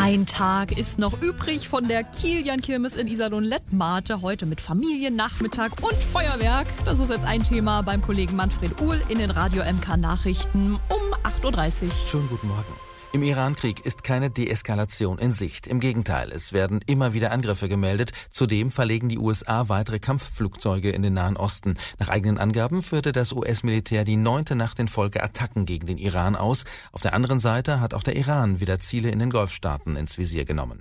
Ein Tag ist noch übrig von der Kilian-Kirmes in Iserlohn-Lettmate. Heute mit Familiennachmittag und Feuerwerk. Das ist jetzt ein Thema beim Kollegen Manfred Uhl in den Radio MK Nachrichten um 8.30 Uhr. Schönen guten Morgen. Im Iran-Krieg ist keine Deeskalation in Sicht. Im Gegenteil, es werden immer wieder Angriffe gemeldet. Zudem verlegen die USA weitere Kampfflugzeuge in den Nahen Osten. Nach eigenen Angaben führte das US-Militär die 9. Nacht in Folge Attacken gegen den Iran aus. Auf der anderen Seite hat auch der Iran wieder Ziele in den Golfstaaten ins Visier genommen.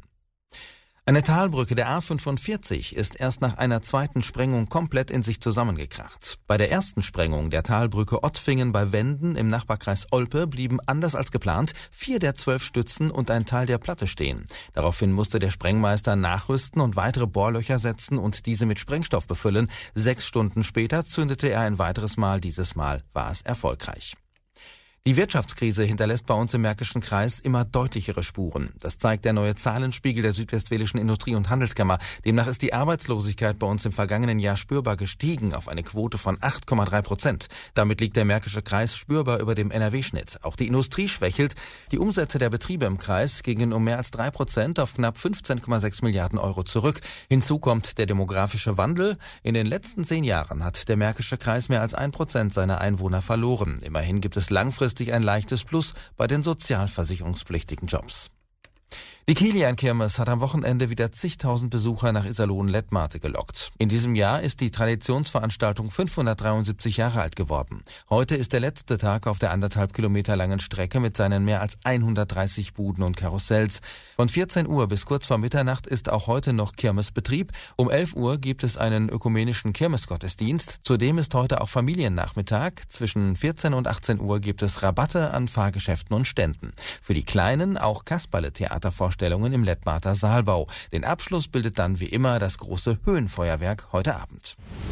Eine Talbrücke der A45 ist erst nach einer zweiten Sprengung komplett in sich zusammengekracht. Bei der ersten Sprengung der Talbrücke Ottfingen bei Wenden im Nachbarkreis Olpe blieben anders als geplant 4 der 12 Stützen und ein Teil der Platte stehen. Daraufhin musste der Sprengmeister nachrüsten und weitere Bohrlöcher setzen und diese mit Sprengstoff befüllen. 6 Stunden später zündete er ein weiteres Mal. Dieses Mal war es erfolgreich. Die Wirtschaftskrise hinterlässt bei uns im Märkischen Kreis immer deutlichere Spuren. Das zeigt der neue Zahlenspiegel der Südwestfälischen Industrie- und Handelskammer. Demnach ist die Arbeitslosigkeit bei uns im vergangenen Jahr spürbar gestiegen auf eine Quote von 8,3%. Damit liegt der Märkische Kreis spürbar über dem NRW-Schnitt. Auch die Industrie schwächelt. Die Umsätze der Betriebe im Kreis gingen um mehr als 3% auf knapp 15,6 Milliarden Euro zurück. Hinzu kommt der demografische Wandel. In den letzten 10 Jahren hat der Märkische Kreis mehr als 1% seiner Einwohner verloren. Immerhin gibt es langfristig ein leichtes Plus bei den sozialversicherungspflichtigen Jobs. Die Kilian-Kirmes hat am Wochenende wieder zigtausend Besucher nach Iserlohn-Lettmate gelockt. In diesem Jahr ist die Traditionsveranstaltung 573 Jahre alt geworden. Heute ist der letzte Tag auf der 1,5 Kilometer langen Strecke mit seinen mehr als 130 Buden und Karussells. Von 14 Uhr bis kurz vor Mitternacht ist auch heute noch Kirmesbetrieb. Um 11 Uhr gibt es einen ökumenischen Kirmesgottesdienst. Zudem ist heute auch Familiennachmittag. Zwischen 14 und 18 Uhr gibt es Rabatte an Fahrgeschäften und Ständen. Für die Kleinen auch Kasperle-Theatervorstellungen im Lettmater Saalbau. Den Abschluss bildet dann wie immer das große Höhenfeuerwerk heute Abend.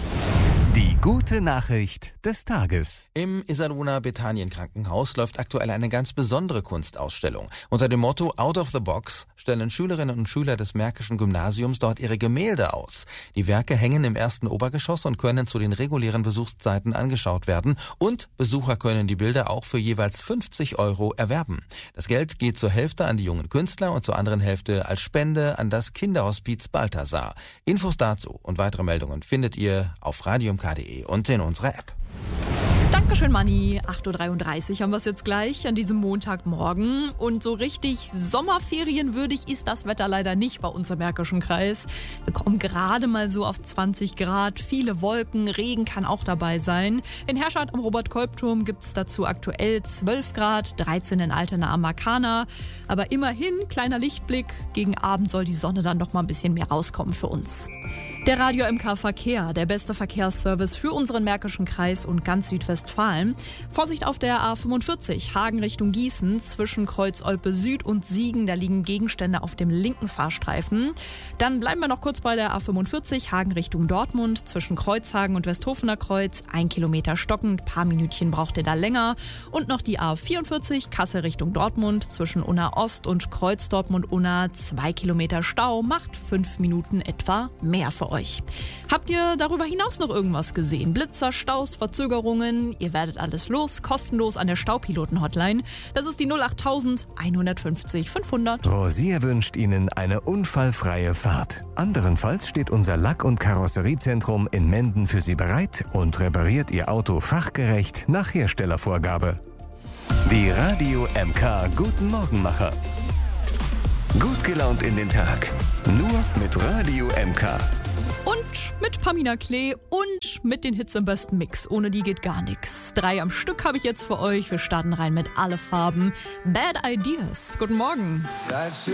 Die gute Nachricht des Tages. Im Iserlohner Bethanien-Krankenhaus läuft aktuell eine ganz besondere Kunstausstellung. Unter dem Motto Out of the Box stellen Schülerinnen und Schüler des Märkischen Gymnasiums dort ihre Gemälde aus. Die Werke hängen im ersten Obergeschoss und können zu den regulären Besuchszeiten angeschaut werden. Und Besucher können die Bilder auch für jeweils 50 € erwerben. Das Geld geht zur Hälfte an die jungen Künstler und zur anderen Hälfte als Spende an das Kinderhospiz Balthasar. Infos dazu und weitere Meldungen findet ihr auf radiomk.de und in unserer App. Dankeschön, Manni. 8.33 Uhr haben wir es jetzt gleich an diesem Montagmorgen. Und so richtig sommerferienwürdig ist das Wetter leider nicht bei uns im Märkischen Kreis. Wir kommen gerade mal so auf 20 Grad, viele Wolken, Regen kann auch dabei sein. In Herschard am Robert-Kolb-Turm gibt es dazu aktuell 12 Grad, 13 in Altena am Markana. Aber immerhin, kleiner Lichtblick, gegen Abend soll die Sonne dann noch mal ein bisschen mehr rauskommen für uns. Der Radio MK Verkehr, der beste Verkehrsservice für unseren Märkischen Kreis und ganz Südwestfalen. Vorsicht auf der A45, Hagen Richtung Gießen, zwischen Kreuz Olpe Süd und Siegen, da liegen Gegenstände auf dem linken Fahrstreifen. Dann bleiben wir noch kurz bei der A45, Hagen Richtung Dortmund, zwischen Kreuzhagen und Westhofener Kreuz, 1 Kilometer stockend, paar Minütchen braucht ihr da länger. Und noch die A44, Kassel Richtung Dortmund, zwischen Unna Ost und Kreuz Dortmund-Unna, 2 Kilometer Stau, macht 5 Minuten etwa mehr für euch. Habt ihr darüber hinaus noch irgendwas gesehen? Blitzer, Staus, Verzögerungen? Ihr werdet alles los, kostenlos an der Staupiloten-Hotline. Das ist die 08000 150 500. Rosier wünscht Ihnen eine unfallfreie Fahrt. Anderenfalls steht unser Lack- und Karosseriezentrum in Menden für Sie bereit und repariert Ihr Auto fachgerecht nach Herstellervorgabe. Die Radio MK Guten Morgenmacher. Gut gelaunt in den Tag. Nur mit Radio MK. Und mit Pamina Klee und mit den Hits im besten Mix. Ohne die geht gar nichts. 3 am Stück habe ich jetzt für euch. Wir starten rein mit Alle Farben. Bad Ideas. Guten Morgen.